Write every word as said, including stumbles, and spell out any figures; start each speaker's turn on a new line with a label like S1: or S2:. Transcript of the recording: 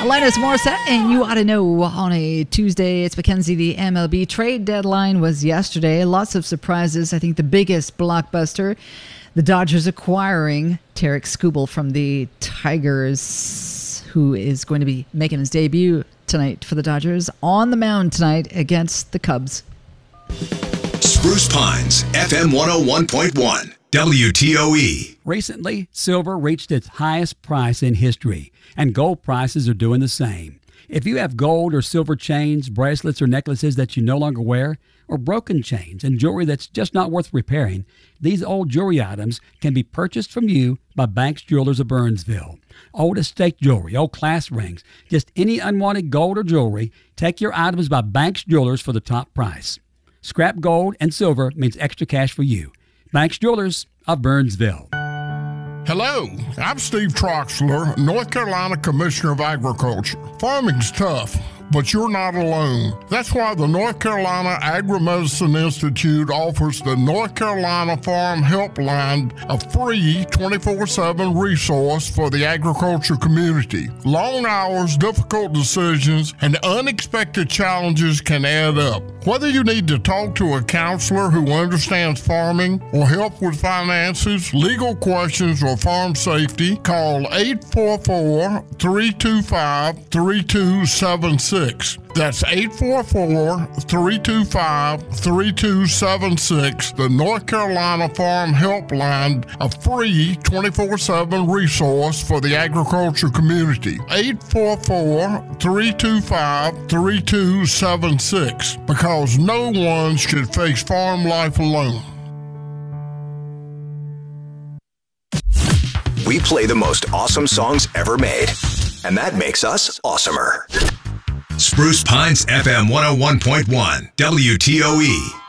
S1: Alanis Morissette, and You Ought to Know on a Tuesday. It's Mackenzie. The M L B trade deadline was yesterday. Lots of surprises. I think the biggest blockbuster, the Dodgers acquiring Tarik Skubal from the Tigers, who is going to be making his debut tonight for the Dodgers on the mound tonight against the Cubs.
S2: Spruce Pines, F M one oh one point one, W T O E.
S3: Recently, silver reached its highest price in history, and gold prices are doing the same. If you have gold or silver chains, bracelets, or necklaces that you no longer wear, or broken chains and jewelry that's just not worth repairing, these old jewelry items can be purchased from you by Banks Jewelers of Burnsville. Old estate jewelry, old class rings, just any unwanted gold or jewelry, take your items by Banks Jewelers for the top price. Scrap gold and silver means extra cash for you. Banks Jewelers of Burnsville.
S4: Hello, I'm Steve Troxler, North Carolina Commissioner of Agriculture. Farming's tough, but you're not alone. That's why the North Carolina Agri-Medicine Institute offers the North Carolina Farm Helpline, a free twenty-four seven resource for the agriculture community. Long hours, difficult decisions, and unexpected challenges can add up. Whether you need to talk to a counselor who understands farming or help with finances, legal questions, or farm safety, call eight four four, three two five, three two seven six. That's eight four four, three two five, three two seven six, the North Carolina Farm Helpline, a free twenty-four seven resource for the agriculture community. eight four four, three two five, three two seven six, because no one should face farm life alone.
S2: We play the most awesome songs ever made, and that makes us awesomer. Spruce Pines F M one oh one point one, W T O E.